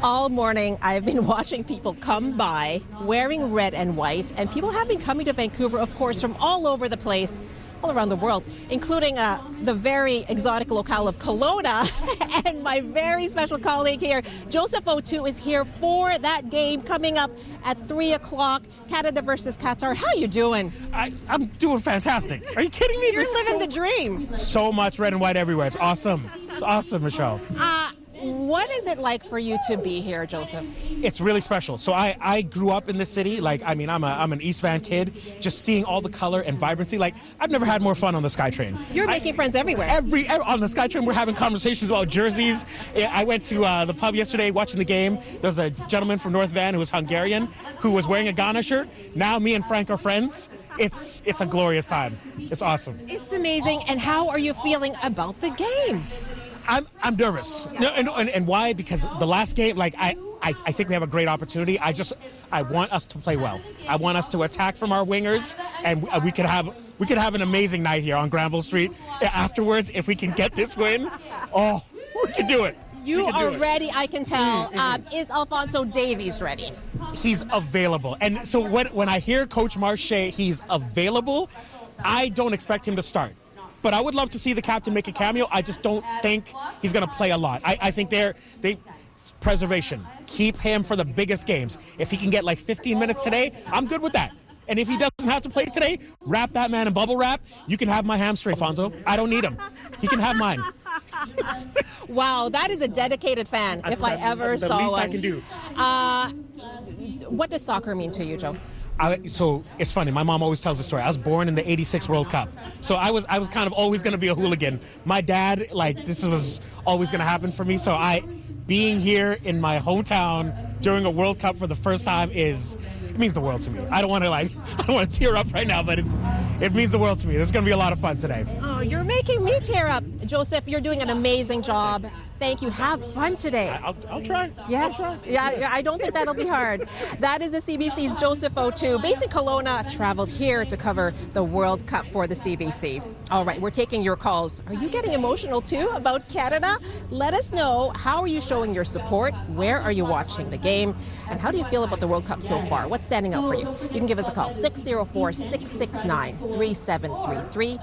All morning, I've been watching people come by wearing red and white, and people have been coming to Vancouver, of course, from all over the place, all around the world, including the very exotic locale of Kelowna. And my very special colleague here, Joseph O'Toole, is here for that game coming up at 3 o'clock, Canada versus Qatar. How you doing? I'm doing fantastic. Are you kidding me? You're living the dream. So much red and white everywhere. It's awesome. It's awesome, Michelle. What is it like for you to be here, Joseph? It's really special. So I grew up in this city. I'm an East Van kid. Just seeing all the color and vibrancy. I've never had more fun on the SkyTrain. You're making friends everywhere. On the SkyTrain, we're having conversations about jerseys. I went to the pub yesterday watching the game. There was a gentleman from North Van who was Hungarian who was wearing a Ghana shirt. Now me and Frank are friends. It's a glorious time. It's awesome. It's amazing. And how are you feeling about the game? I'm nervous. No, and why? Because the last game, I think we have a great opportunity. I want us to play well. I want us to attack from our wingers, and we could have an amazing night here on Granville Street. Afterwards, if we can get this win, we can do it. You are ready, I can tell. Is Alphonso Davies ready? He's available. And so when I hear Coach Marche, he's available, I don't expect him to start. But I would love to see the captain make a cameo. I just don't think he's going to play a lot. I think preservation. Keep him for the biggest games. If he can get 15 minutes today, I'm good with that. And if he doesn't have to play today, wrap that man in bubble wrap. You can have my hamstring, Alfonso. I don't need him. He can have mine. Wow, that is a dedicated fan, if I ever saw one. The least I can do. What does soccer mean to you, Joe? So it's funny. My mom always tells the story. I was born in the '86 World Cup, so I was kind of always going to be a hooligan. My dad, this was always going to happen for me. So being here in my hometown during a World Cup for the first time it means the world to me. I don't want to tear up right now, but it means the world to me. This is going to be a lot of fun today. Oh, you're making me tear up, Joseph. You're doing an amazing job. Thank you. Have fun today. I'll try. Yes. I'll try. Yeah, I don't think that'll be hard. That is the CBC's Joseph O'Toole. Based in Kelowna, traveled here to cover the World Cup for the CBC. All right, we're taking your calls. Are you getting emotional too about Canada? Let us know. How are you showing your support? Where are you watching the game? And how do you feel about the World Cup so far? What's standing out for you? You can give us a call, 604-669-3733,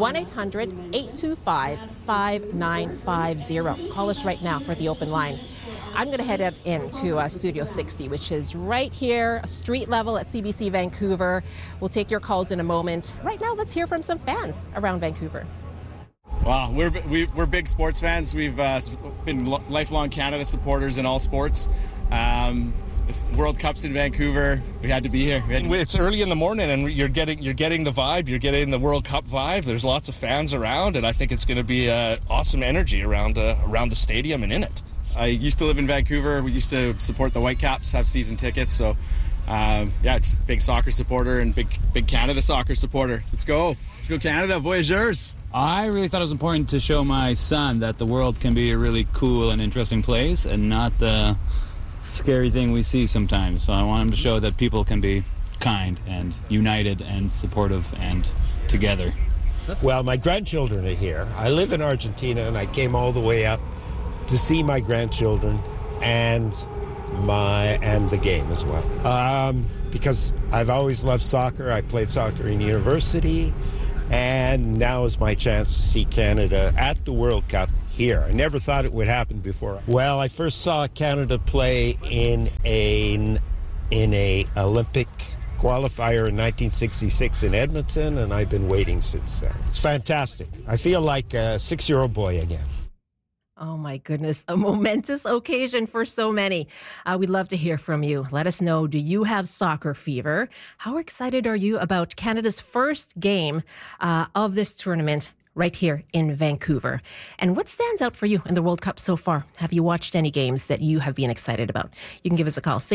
1-800-825-5950. Call us right now for the open line. I'm going to head up into Studio 60, which is right here, street level at CBC Vancouver. We'll take your calls in a moment. Right now, let's hear from some fans around Vancouver. Wow, we're big sports fans. We've been lifelong Canada supporters in all sports. The World Cup's in Vancouver. We had to be here. It's early in the morning, and you're getting the vibe. You're getting the World Cup vibe. There's lots of fans around, and I think it's going to be awesome energy around the stadium and in it. I used to live in Vancouver. We used to support the Whitecaps, have season tickets. So, just big soccer supporter and big Canada soccer supporter. Let's go Canada, voyageurs. I really thought it was important to show my son that the world can be a really cool and interesting place and not the scary thing we see sometimes. So I want him to show that people can be kind and united and supportive and together. Well, my grandchildren are here. I live in Argentina, and I came all the way up to see my grandchildren and the game as well. Because I've always loved soccer. I played soccer in university, and now is my chance to see Canada at the World Cup here. I never thought it would happen before. Well, I first saw Canada play in a Olympic qualifier in 1966 in Edmonton, and I've been waiting since then. It's fantastic. I feel like a 6-year-old boy again. Oh my goodness, a momentous occasion for so many. We'd love to hear from you. Let us know, do you have soccer fever? How excited are you about Canada's first game of this tournament right here in Vancouver? And what stands out for you in the World Cup so far? Have you watched any games that you have been excited about? You can give us a call,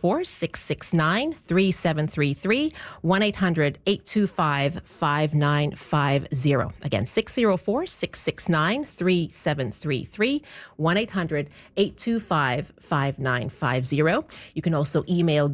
604-669-3733, 1-800-825-5950. Again, 604-669-3733, 1-800-825-5950. You can also email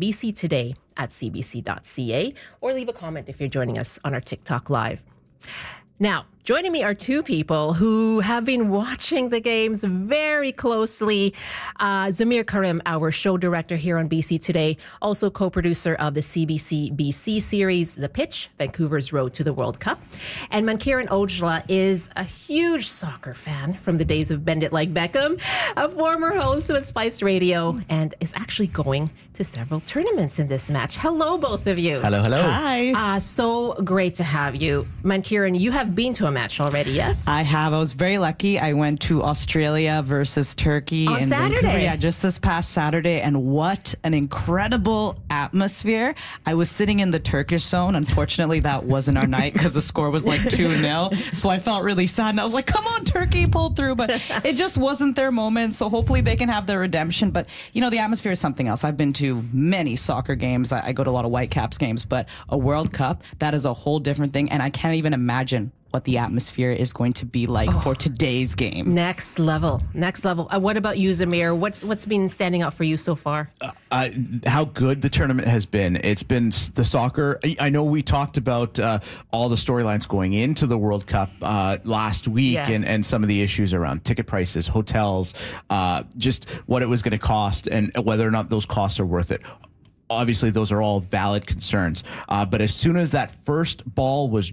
bctoday@cbc.ca or leave a comment if you're joining us on our TikTok Live. Now, Joining me are two people who have been watching the games very closely. Zamir Karim, our show director here on BC Today, also co-producer of the CBC BC series, The Pitch, Vancouver's Road to the World Cup. And Mankiran Ojla is a huge soccer fan from the days of Bend It Like Beckham, a former host with Spice Radio, and is actually going to several tournaments in this match. Hello, both of you. Hello. Hi. So great to have you. Mankiran, you have been to a match already, yes? I have. I was very lucky. I went to Australia versus Turkey on in Saturday. Vancouver. Yeah, just this past Saturday. And what an incredible atmosphere. I was sitting in the Turkish zone. Unfortunately, that wasn't our night because the score was like 2-0. So I felt really sad. And I was like, come on, Turkey, pull through. But it just wasn't their moment. So hopefully they can have their redemption. But, you know, the atmosphere is something else. I've been to many soccer games. I go to a lot of Whitecaps games. But a World Cup, that is a whole different thing. And I can't even imagine what the atmosphere is going to be like for today's game. Next level. What about you, Zamir? What's been standing out for you so far? How good the tournament has been. It's been the soccer. I know we talked about all the storylines going into the World Cup last week, Yes. and some of the issues around ticket prices, hotels, just what it was going to cost and whether or not those costs are worth it. Obviously, those are all valid concerns. But as soon as that first ball was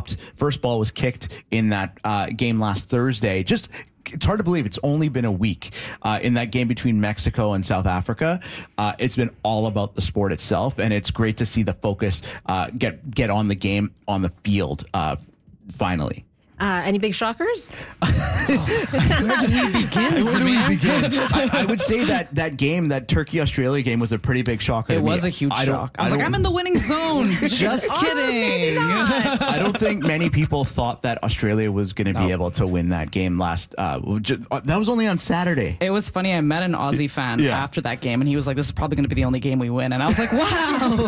kicked in that game last Thursday, it's hard to believe it's only been a week in that game between Mexico and South Africa. It's been all about the sport itself, and it's great to see the focus get on the game on the field finally. Any big shockers? Where do we begin? I would say that game, that Turkey-Australia game, was a pretty big shocker. It to me. was a huge shock. I was like, I'm in the winning zone. Just kidding. I don't think many people thought that Australia was going to be able to win that game last. That was only on Saturday. It was funny. I met an Aussie fan after that game, and he was like, "This is probably going to be the only game we win." And I was like, "Wow,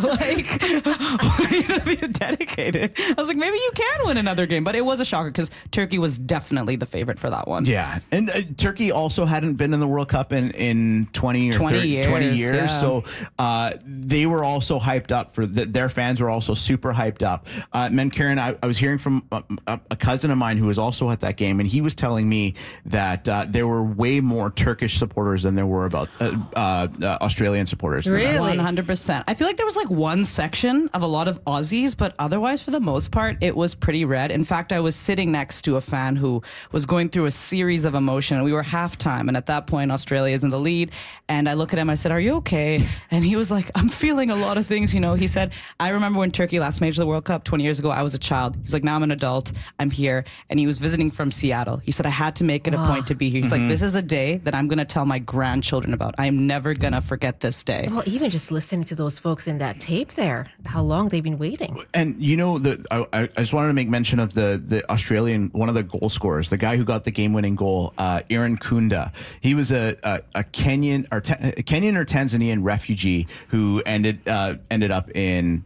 way to be dedicated." I was like, "Maybe you can win another game," but it was a shocker because Turkey was definitely the favorite for that one. Yeah, and Turkey also hadn't been in the World Cup in 20 years. Yeah. So they were also hyped up their fans were also super hyped up. Mankiran, I was hearing from a cousin of mine who was also at that game, and he was telling me that there were way more Turkish supporters than there were about Australian supporters. Really? 100%. I feel like there was like one section of a lot of Aussies, but otherwise, for the most part, it was pretty red. In fact, I was sitting next to a fan who was going through a series of emotion. We were halftime, and at that point, Australia is in the lead. And I look at him, I said, "Are you okay?" And he was like, "I'm feeling a lot of things." You know, he said, "I remember when Turkey last made the World Cup 20 years ago, I was a child." He's like, "Now I'm an adult. I'm here." And he was visiting from Seattle. He said, "I had to make it a point to be here." He's like, "This is a day that I'm going to tell my grandchildren about. I'm never going to forget this day." Well, even just listening to those folks in that tape there, how long they've been waiting. And you know, I just wanted to make mention of the Australian, one of the goal scorers, the guy who got the game-winning goal, Aaron Kunda. He was a Kenyan or Tanzanian refugee who ended up in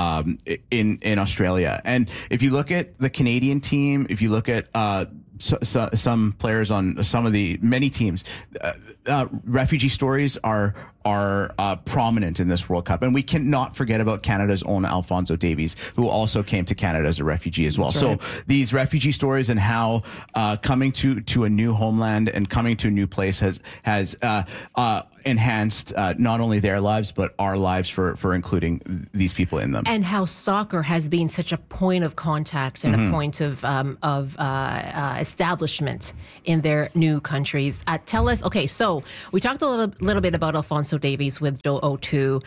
Australia. And if you look at the Canadian team, if you look at some players on many teams, refugee stories are prominent in this World Cup, and we cannot forget about Canada's own Alphonso Davies, who also came to Canada as a refugee as well. So these refugee stories and how coming to a new homeland and coming to a new place has enhanced not only their lives but our lives for including these people in them. And how soccer has been such a point of contact and a point of establishment in their new countries. Tell us, okay, so we talked a little bit about Alphonso Davies with Joe O2.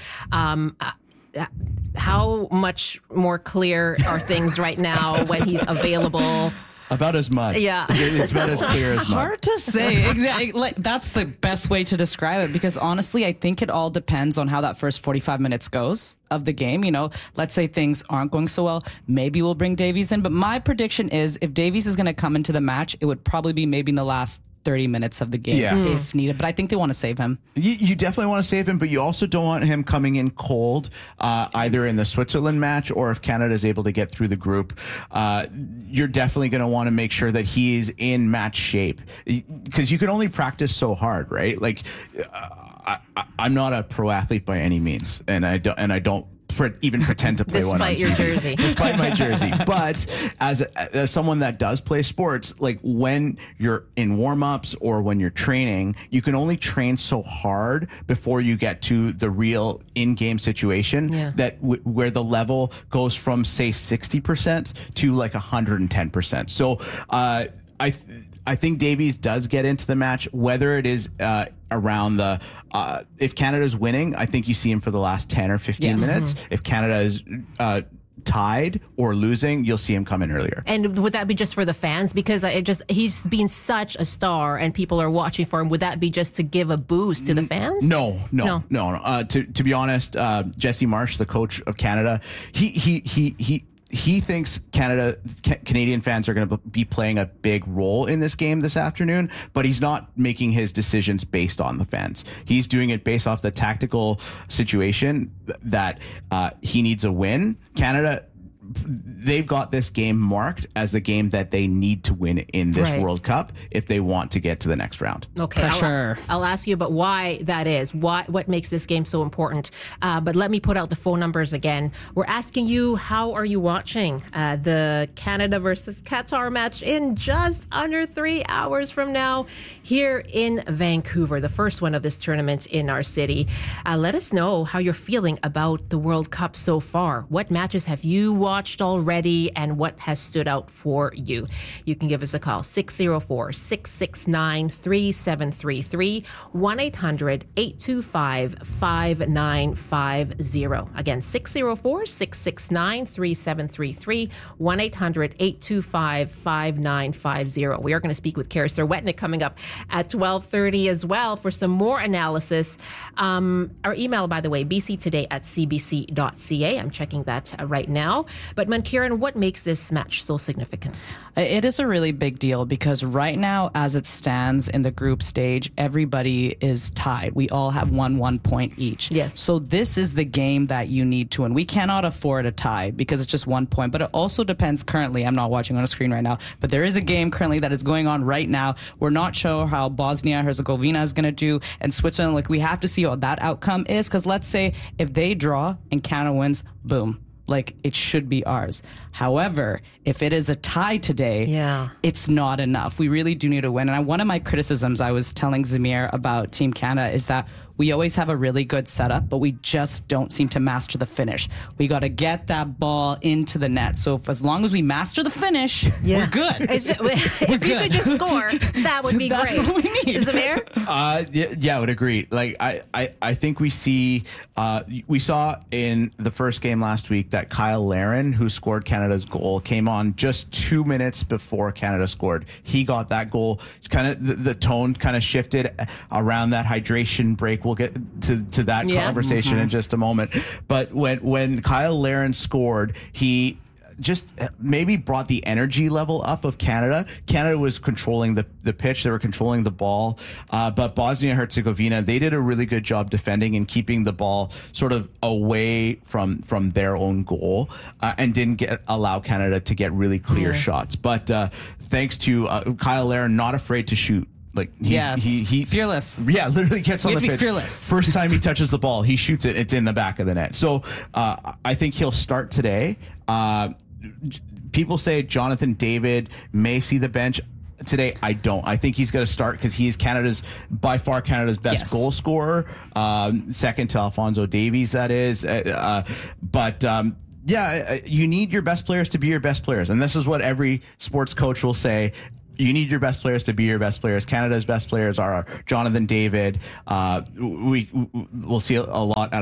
How much more clear are things right now when he's available? About as mud. Yeah. It's about as clear as mud. Hard to say. Exactly. Like, that's the best way to describe it, because honestly, I think it all depends on how that first 45 minutes goes of the game. You know, let's say things aren't going so well. Maybe we'll bring Davies in. But my prediction is if Davies is going to come into the match, it would probably be maybe in the last 30 minutes of the game if needed. But I think they want to save him. You definitely want to save him, but you also don't want him coming in cold, either in the Switzerland match or if Canada is able to get through the group. You're definitely going to want to make sure that he is in match shape, because you can only practice so hard, right? Like, I'm not a pro athlete by any means, and I don't even pretend to play one on Despite your TV. jersey. Despite my jersey. But as someone that does play sports, like when you're in warm-ups or when you're training, you can only train so hard before you get to the real in-game situation that where the level goes from, say, 60% to like 110%. So I think Davies does get into the match, whether it is around the if Canada's winning, I think you see him for the last 10 or 15 minutes. If Canada is tied or losing, you'll see him come in earlier. And would that be just for the fans? Because he's been such a star and people are watching for him. Would that be just to give a boost to the fans? No. To be honest, Jesse Marsh, the coach of Canada, he thinks Canadian fans are going to be playing a big role in this game this afternoon, but he's not making his decisions based on the fans. He's doing it based off the tactical situation that he needs a win. Canada, they've got this game marked as the game that they need to win in this World Cup if they want to get to the next round. Okay, I'll ask you about why that is. What makes this game so important? But let me put out the phone numbers again. We're asking you, how are you watching the Canada versus Qatar match in just under 3 hours from now here in Vancouver, the first one of this tournament in our city. Let us know how you're feeling about the World Cup so far. What matches have you watched already and what has stood out for you? You can give us a call, 604-669-3733, 1-800-825-5950. Again, 604-669-3733, 1-800-825-5950. We are going to speak with Kara Serwetnyk coming up at 12:30 as well for some more analysis. Our email, by the way, bctoday@cbc.ca. I'm checking that right now. But Mankiran, what makes this match so significant? It is a really big deal because right now, as it stands in the group stage, everybody is tied. We all have 1 point each. Yes. So this is the game that you need to win. We cannot afford a tie because it's just 1 point. But it also depends currently. I'm not watching on a screen right now, but there is a game currently that is going on right now. We're not sure how Bosnia-Herzegovina is going to do, and Switzerland. Like, we have to see what that outcome is, because let's say if they draw and Canada wins, boom. Like, it should be ours. However, if it is a tie today, it's not enough. We really do need to win. And one of my criticisms I was telling Zamir about Team Canada is that we always have a really good setup, but we just don't seem to master the finish. We got to get that ball into the net. So as long as we master the finish, we're good. If you could just score, that would be That's great. what we need. Zamir? Yeah, I would agree. Like, I think we saw in the first game last week that Kyle Larin, who scored Canada's goal, came on just 2 minutes before Canada scored. He got that goal. Kind of the tone kind of shifted around that hydration break. We'll get to that conversation in just a moment. But when Kyle Larin scored, he just maybe brought the energy level up of Canada. Canada was controlling the pitch. They were controlling the ball. But Bosnia-Herzegovina, they did a really good job defending and keeping the ball sort of away from their own goal and didn't allow Canada to get really clear shots. But thanks to Kyle Larin, not afraid to shoot. Like, he fearless. Yeah, literally gets on the pitch. Fearless. First time he touches the ball, he shoots it. It's in the back of the net. So I think he'll start today. People say Jonathan David may see the bench today. I don't. I think he's going to start because he's by far Canada's best goal scorer, second to Alphonso Davies, that is. You need your best players to be your best players, and this is what every sports coach will say. You need your best players to be your best players. Canada's best players are Jonathan David. We'll see a lot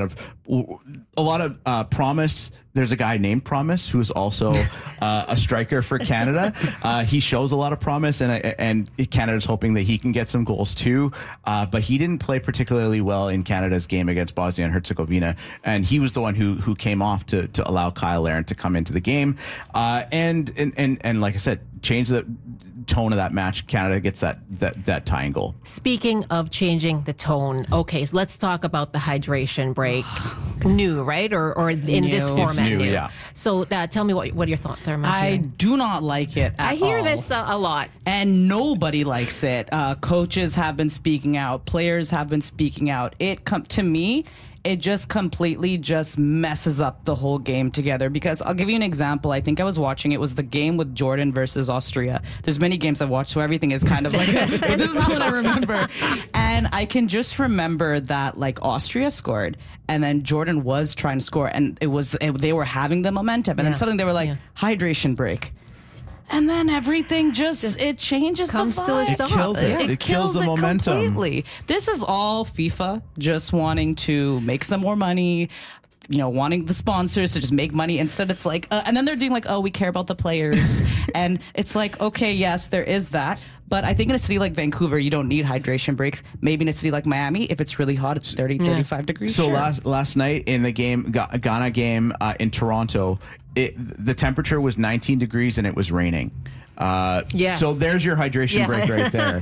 of Promise. There's a guy named Promise who's also a striker for Canada. He shows a lot of promise, and Canada's hoping that he can get some goals too. But he didn't play particularly well in Canada's game against Bosnia and Herzegovina, and he was the one who came off to allow Kyle Larin to come into the game. And like I said, change the tone of that match. Canada gets that tying goal. Speaking of changing the tone, okay, so let's talk about the hydration break. New, right? Or in this format, it's new. Yeah. So tell me what your thoughts are, I do not like it at all. I hear this a lot. And nobody likes it. Coaches have been speaking out. Players have been speaking out. To me, it just completely just messes up the whole game together. Because I'll give you an example. I think I was watching, it was the game with Jordan versus Austria. There's many games I've watched, so everything is kind of like, but this is not what I remember. And I can just remember that like Austria scored, and then Jordan was trying to score, and they were having the momentum, and then suddenly they were like, hydration break. And then everything just it changes comes the vibe. to a stop. It kills it. It kills the momentum. Completely. This is all FIFA just wanting to make some more money, wanting the sponsors to just make money. Instead, it's like, and then they're doing like, oh, we care about the players. And it's like, okay, yes, there is that. But I think in a city like Vancouver, you don't need hydration breaks. Maybe in a city like Miami, if it's really hot, it's 30, 35 degrees. So sure. last night in the game, Ghana game in Toronto, the temperature was 19 degrees and it was raining. Yes. So there's your hydration break right there.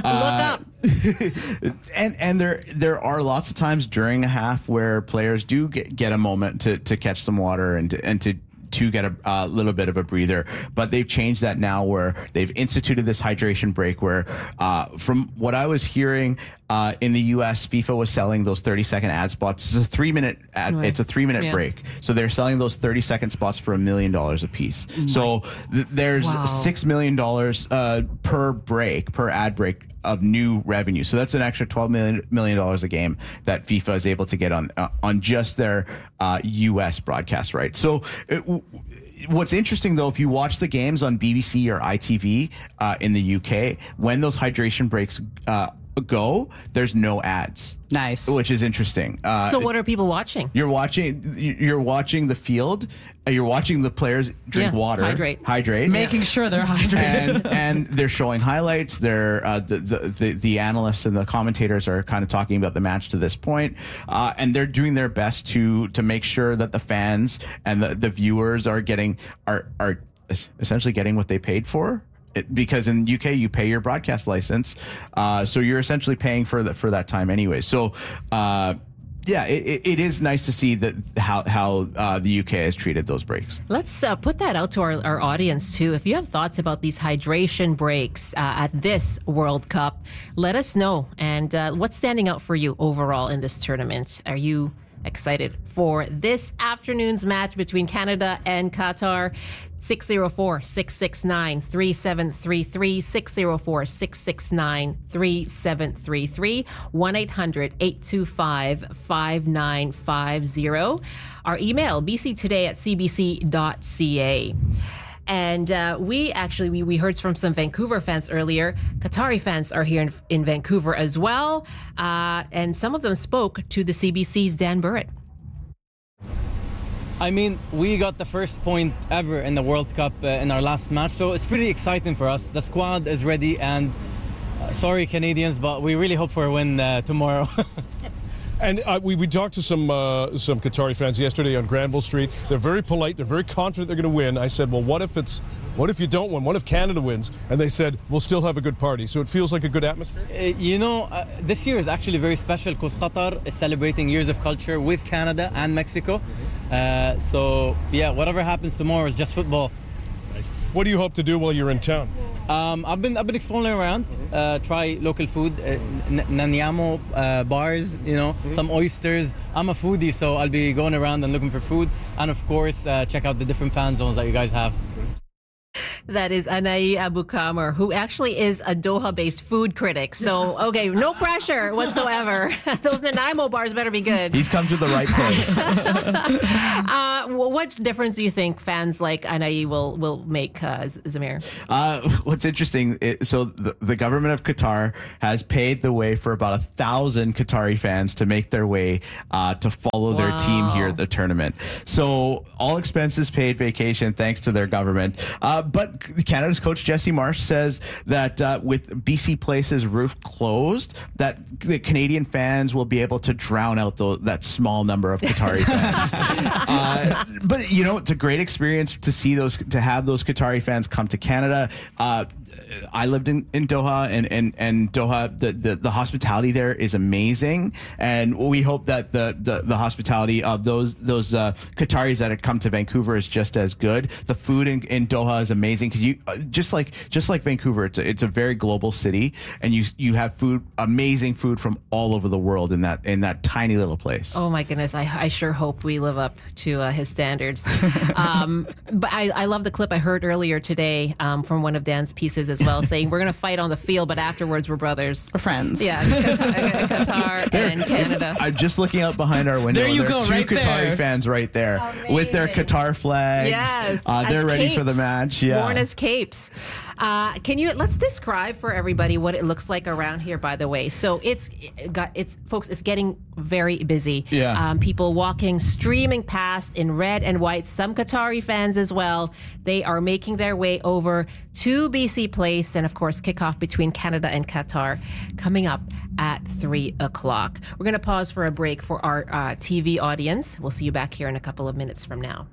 Look up. and there are lots of times during a half where players do get a moment to catch some water and to get a little bit of a breather, but they've changed that now where they've instituted this hydration break where from what I was hearing in the US, FIFA was selling those 30-second ad spots. It's a 3-minute ad, it's a 3-minute break. So they're selling those 30-second spots for $1 million a piece. So there's $6 million per ad break of new revenue. So that's an extra $12 million a game that FIFA is able to get on just their US broadcast rights. So what's interesting, though, if you watch the games on BBC or ITV in the UK, when those hydration breaks go, there's no ads. Nice. Which is interesting. So what are people watching? You're watching the field. You're watching the players drink water. Hydrate. Making sure they're hydrated. And they're showing highlights. They're the analysts and the commentators are kind of talking about the match to this point. And they're doing their best to make sure that the fans and the viewers are essentially getting what they paid for. Because in UK you pay your broadcast license, so you're essentially paying for that time anyway. So it is nice to see that how the UK has treated those breaks. Let's put that out to our audience too. If you have thoughts about these hydration breaks at this World Cup, let us know. And what's standing out for you overall in this tournament? Are you excited for this afternoon's match between Canada and Qatar? 604-669-3733, 604-669-3733, 1-800-825-5950. Our email, bctoday@cbc.ca. And we heard from some Vancouver fans earlier. Qatari fans are here in Vancouver as well. And some of them spoke to the CBC's Dan Burrett. I mean, we got the first point ever in the World Cup in our last match, so it's pretty exciting for us. The squad is ready, and sorry Canadians, but we really hope for a win tomorrow. And we talked to some Qatari fans yesterday on Granville Street. They're very polite. They're very confident they're going to win. I said, well, what if you don't win? What if Canada wins? And they said, we'll still have a good party. So it feels like a good atmosphere? This year is actually very special because Qatar is celebrating years of culture with Canada and Mexico. Whatever happens tomorrow is just football. Nice. What do you hope to do while you're in town? I've been exploring around, try local food, Nanyamo bars, some oysters. I'm a foodie, so I'll be going around and looking for food, and of course check out the different fan zones that you guys have. That is Anai Abukamer, who actually is a Doha-based food critic. So, okay, no pressure whatsoever. Those Nanaimo bars better be good. He's come to the right place. What difference do you think fans like Anai will make, Zamir? What's interesting, so the government of Qatar has paid the way for about 1,000 Qatari fans to make their way to follow their team here at the tournament. So all expenses paid, vacation, thanks to their government. But Canada's coach Jesse Marsh says that with BC Place's roof closed, that the Canadian fans will be able to drown out that small number of Qatari fans. But it's a great experience to have those Qatari fans come to Canada. I lived in Doha, and Doha, the hospitality there is amazing, and we hope that the hospitality of those Qataris that have come to Vancouver is just as good. The food in Doha is amazing. amazing because you just like Vancouver, it's a very global city, and you have amazing food from all over the world in that tiny little place. Oh my goodness, I sure hope we live up to his standards. But I love the clip I heard earlier today from one of Dan's pieces as well, saying we're going to fight on the field, but afterwards we're brothers. We're friends. Yeah, Qatar and Canada. I'm just looking out behind our window. There you go, go, two right Qatari there. fans right there with their Qatar flags. Yes, they're ready for the match. Yeah, worn as capes. Let's describe for everybody what it looks like around here, by the way. So it's getting very busy. Yeah. People walking, streaming past in red and white, some Qatari fans as well. They are making their way over to BC Place, and of course kickoff between Canada and Qatar coming up at 3:00. We're going to pause for a break for our TV audience. We'll see you back here in a couple of minutes from now.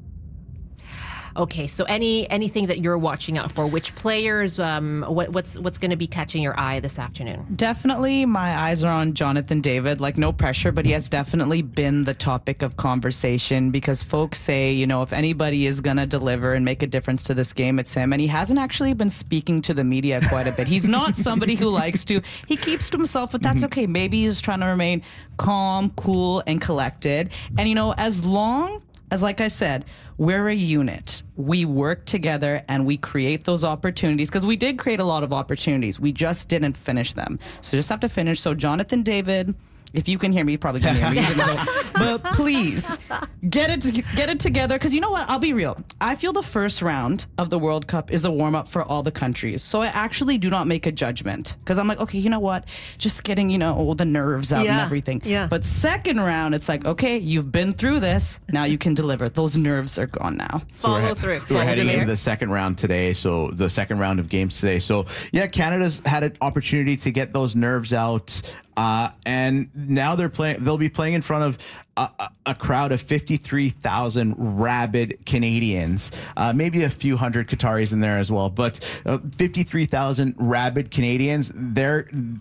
Okay, so anything that you're watching out for? Which players? What's going to be catching your eye this afternoon? Definitely, my eyes are on Jonathan David. Like, no pressure, but he has definitely been the topic of conversation because folks say, if anybody is going to deliver and make a difference to this game, it's him. And he hasn't actually been speaking to the media quite a bit. He's not somebody who likes to. He keeps to himself, but that's okay. Maybe he's trying to remain calm, cool, and collected. And, as long as, like I said, we're a unit. We work together and we create those opportunities because we did create a lot of opportunities. We just didn't finish them. So just have to finish. So Jonathan David, if you can hear me, you probably can hear me. But please get it together because you know what? I'll be real. I feel the first round of the World Cup is a warm-up for all the countries. So I actually do not make a judgment because I'm like, okay, you know what? Just getting, the nerves out and everything. Yeah. But second round, it's like, okay, you've been through this. Now you can deliver. Those nerves are gone now. Follow through. We're heading into the second round today. So the second round of games today. So yeah, Canada's had an opportunity to get those nerves out. And now they'll be playing in front of a crowd of 53,000 rabid Canadians, maybe a few hundred Qataris in there as well, but 53,000 rabid Canadians. They're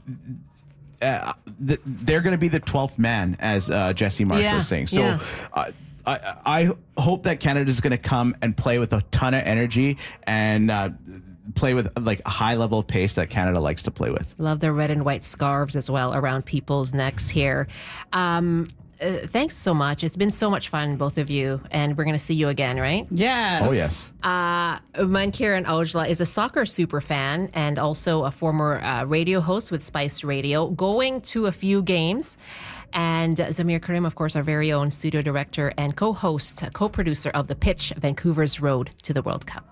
going to be the 12th man, as Jesse Marsh was saying. So I hope that Canada is going to come and play with a ton of energy and play with like a high level of pace that Canada likes to play with. Love the red and white scarves as well around people's necks here. Thanks so much. It's been so much fun, both of you, and we're going to see you again, right? Yes. Oh, yes. Mankiran Aujla is a soccer super fan and also a former radio host with Spice Radio, going to a few games. And Zamir Karim, of course, our very own studio director and co-host, co-producer of The Pitch, Vancouver's Road to the World Cup.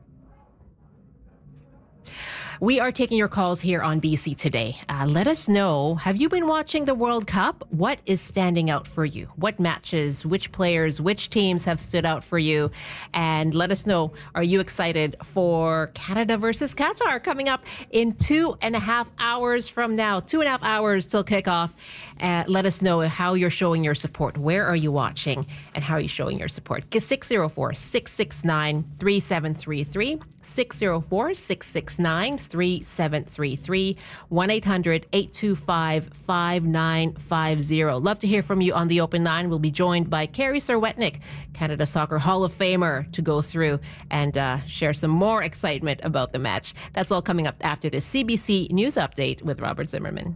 We are taking your calls here on BC Today. Let us know, have you been watching the World Cup? What is standing out for you? What matches, which players, which teams have stood out for you? And let us know, are you excited for Canada versus Qatar coming up in 2.5 hours from now? 2.5 hours till kickoff. Let us know how you're showing your support. Where are you watching and how are you showing your support? 604-669-3733. 604-669-3733. 1-800-825-5950. Love to hear from you on the open line. We'll be joined by Carrie Serwetnik, Canada Soccer Hall of Famer, to go through and share some more excitement about the match. That's all coming up after this CBC News Update with Robert Zimmerman.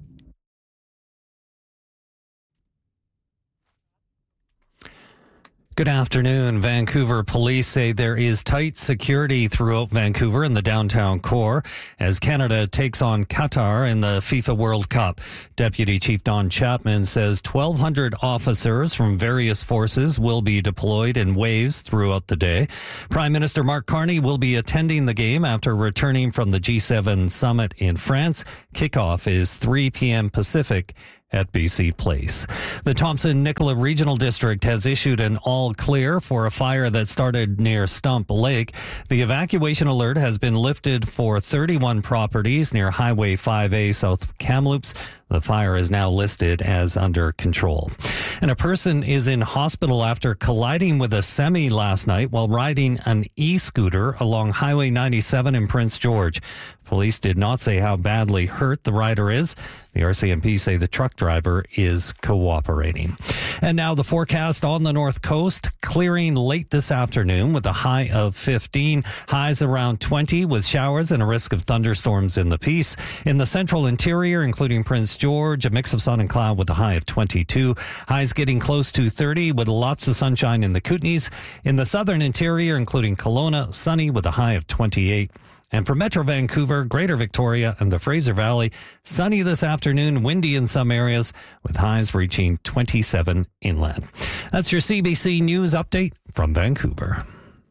Good afternoon. Vancouver police say there is tight security throughout Vancouver and the downtown core as Canada takes on Qatar in the FIFA World Cup. Deputy Chief Don Chapman says 1,200 officers from various forces will be deployed in waves throughout the day. Prime Minister Mark Carney will be attending the game after returning from the G7 summit in France. Kickoff is 3 p.m. Pacific at BC Place. The Thompson-Nicola Regional District has issued an all-clear for a fire that started near Stump Lake. The evacuation alert has been lifted for 31 properties near Highway 5A south of Kamloops. The fire is now listed as under control. And a person is in hospital after colliding with a semi last night while riding an e-scooter along Highway 97 in Prince George. Police did not say how badly hurt the rider is. The RCMP say the truck driver is cooperating. And now the forecast on the North Coast, clearing late this afternoon with a high of 15, highs around 20 with showers and a risk of thunderstorms in the Peace. In the central interior, including Prince George, a mix of sun and cloud with a high of 22. Highs getting close to 30 with lots of sunshine in the Kootenays. In the southern interior, including Kelowna, sunny with a high of 28. And for Metro Vancouver, Greater Victoria, and the Fraser Valley, sunny this afternoon, windy in some areas, with highs reaching 27 inland. That's your CBC News update from Vancouver.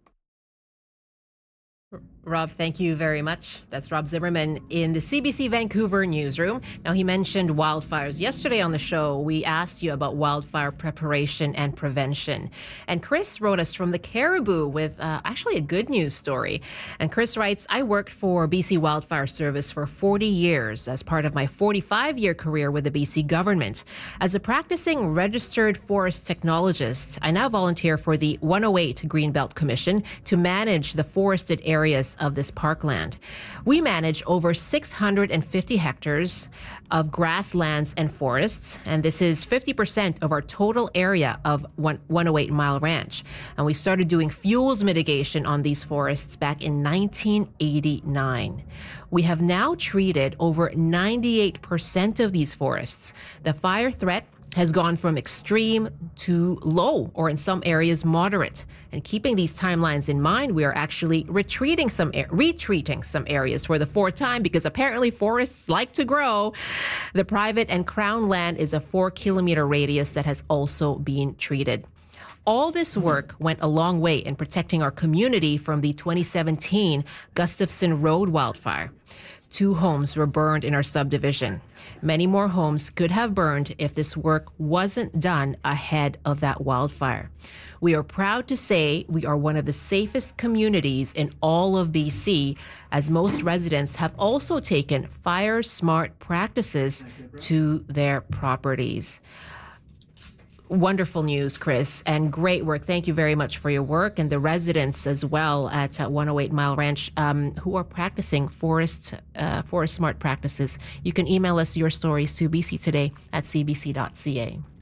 Rob, thank you very much. That's Rob Zimmerman in the CBC Vancouver newsroom. Now, he mentioned wildfires. Yesterday on the show, we asked you about wildfire preparation and prevention. And Chris wrote us from the Caribou with actually a good news story. And Chris writes, I worked for BC Wildfire Service for 40 years as part of my 45-year career with the BC government. As a practicing registered forest technologist, I now volunteer for the 108 Greenbelt Commission to manage the forested areas of this parkland. We manage over 650 hectares of grasslands and forests, and this is 50% of our total area of 108 Mile Ranch. And we started doing fuels mitigation on these forests back in 1989. We have now treated over 98% of these forests. The fire threat has gone from extreme to low, or in some areas moderate. And keeping these timelines in mind, we are actually retreating some areas for the fourth time because apparently forests like to grow. The private and crown land is a 4-kilometer radius that has also been treated. All this work went a long way in protecting our community from the 2017 Gustafson Road wildfire. 2 homes were burned in our subdivision. Many more homes could have burned if this work wasn't done ahead of that wildfire. We are proud to say we are one of the safest communities in all of BC, as most residents have also taken fire smart practices to their properties. Wonderful news, Chris, and great work. Thank you very much for your work, and the residents as well at 108 Mile Ranch who are practicing forest smart practices. You can email us your stories to bctoday@cbc.ca.